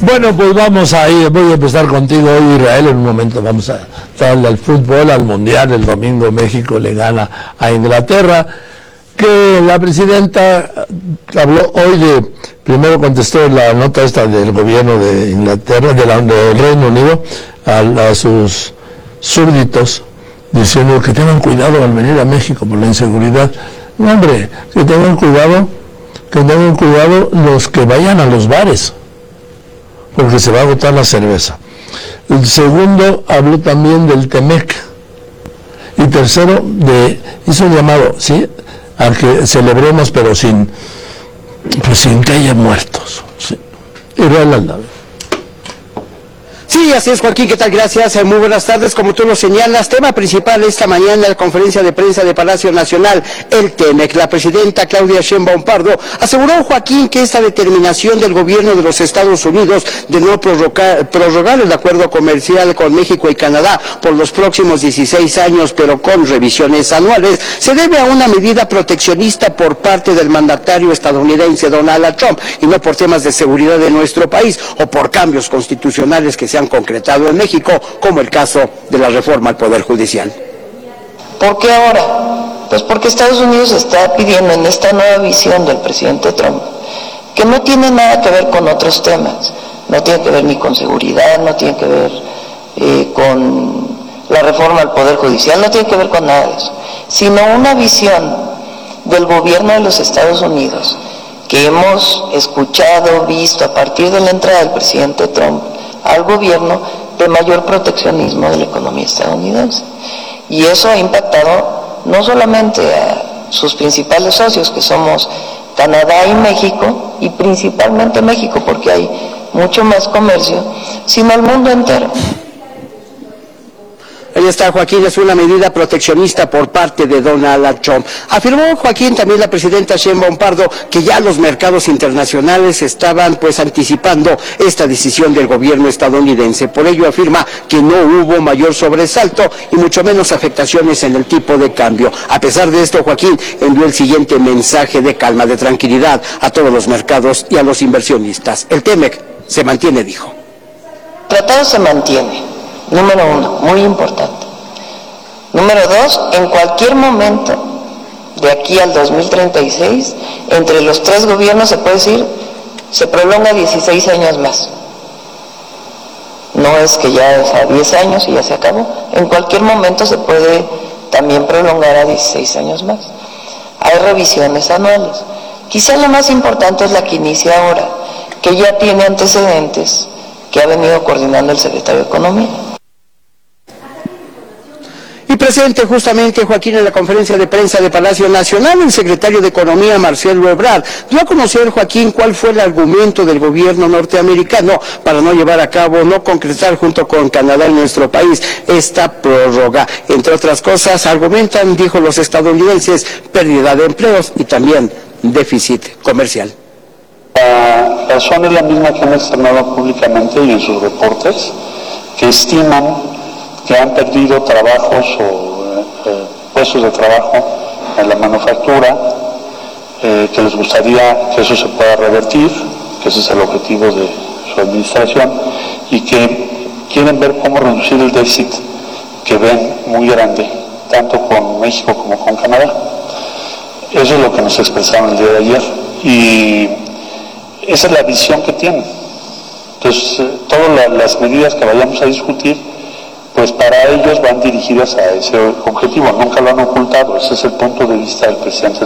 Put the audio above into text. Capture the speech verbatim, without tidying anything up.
Bueno, pues vamos a ir, voy a empezar contigo hoy, Israel, en un momento vamos a darle al fútbol, al Mundial. El domingo México le gana a Inglaterra, que la presidenta habló hoy de, primero contestó la nota esta del gobierno de Inglaterra, de la, del Reino Unido, a, a sus súbditos, diciendo que tengan cuidado al venir a México por la inseguridad. No, hombre, que tengan cuidado, que tengan cuidado los que vayan a los bares, porque se va a agotar la cerveza. El segundo habló también del Temec. Y tercero, de, hizo un llamado, ¿sí?, a que celebremos, pero sin, pues sin que haya muertos. ¿Sí? Israel Aldave. Sí, así es, Joaquín, ¿qué tal? Gracias, muy buenas tardes. Como tú lo señalas, tema principal esta mañana en la conferencia de prensa de Palacio Nacional, el Temec. La presidenta Claudia Sheinbaum Pardo aseguró, Joaquín, que esta determinación del gobierno de los Estados Unidos de no prorrogar, prorrogar el acuerdo comercial con México y Canadá por los próximos dieciséis años, pero con revisiones anuales, se debe a una medida proteccionista por parte del mandatario estadounidense Donald Trump, y no por temas de seguridad de nuestro país o por cambios constitucionales que se han concretado en México, como el caso de la reforma al Poder Judicial. ¿Por qué ahora? Pues porque Estados Unidos está pidiendo en esta nueva visión del presidente Trump, que no tiene nada que ver con otros temas, no tiene que ver ni con seguridad, no tiene que ver eh, con la reforma al Poder Judicial, no tiene que ver con nada de eso, sino una visión del gobierno de los Estados Unidos que hemos escuchado, visto a partir de la entrada del presidente Trump al gobierno, de mayor proteccionismo de la economía estadounidense. Y eso ha impactado no solamente a sus principales socios, que somos Canadá y México, y principalmente México, porque hay mucho más comercio, sino al mundo entero. Ahí está, Joaquín, es una medida proteccionista por parte de Donald Trump. Afirmó, Joaquín, también la presidenta Sheinbaum Pardo, que ya los mercados internacionales estaban pues anticipando esta decisión del gobierno estadounidense. Por ello afirma que no hubo mayor sobresalto y mucho menos afectaciones en el tipo de cambio. A pesar de esto, Joaquín envió el siguiente mensaje de calma, de tranquilidad a todos los mercados y a los inversionistas. El Temec se mantiene, dijo. El tratado se mantiene. Número uno, muy importante. Número dos, en cualquier momento, de aquí al dos mil treinta y seis, entre los tres gobiernos se puede decir, se prolonga dieciséis años más. No es que ya es a diez años y ya se acabó. En cualquier momento se puede también prolongar a dieciséis años más. Hay revisiones anuales. Quizá lo más importante es la que inicia ahora, que ya tiene antecedentes, que ha venido coordinando el secretario de Economía. Y presente justamente, Joaquín, en la conferencia de prensa de Palacio Nacional, el secretario de Economía, Marcelo Ebrard, dio a conocer, Joaquín, cuál fue el argumento del gobierno norteamericano para no llevar a cabo, no concretar junto con Canadá en nuestro país esta prórroga. Entre otras cosas, argumentan, dijo los estadounidenses, pérdida de empleos y también déficit comercial. La razón es la misma que han externado públicamente y en sus reportes, que estiman que han perdido trabajos o eh, puestos de trabajo en la manufactura, eh, que les gustaría que eso se pueda revertir, que ese es el objetivo de su administración, y que quieren ver cómo reducir el déficit que ven muy grande, tanto con México como con Canadá. Eso es lo que nos expresaron el día de ayer, y esa es la visión que tienen. Entonces, eh, todas la, las medidas que vayamos a discutir, pues para ellos van dirigidas a ese objetivo, nunca lo han ocultado, ese es el punto de vista del presidente